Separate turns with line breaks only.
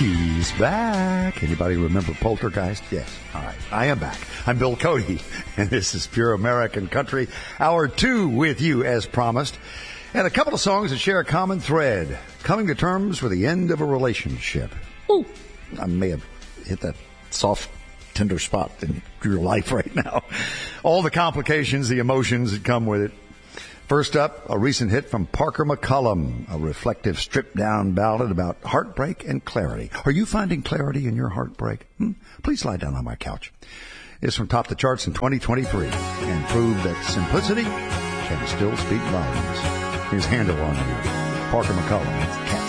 He's back. Anybody remember Poltergeist? Yes. All right. I am back. I'm Bill Cody, and this is Pure American Country, Hour 2 with you as promised. And a couple of songs that share a common thread, coming to terms with the end of a relationship. Ooh, I may have hit that soft, tender spot in your life right now. All the complications, the emotions that come with it. First up, a recent hit from Parker McCollum, a reflective stripped-down ballad about heartbreak and clarity. Are you finding clarity in your heartbreak? Please lie down on my couch. It's from top the charts in 2023 and proved that simplicity can still speak volumes. Here's Handle on You, Parker McCollum, Cat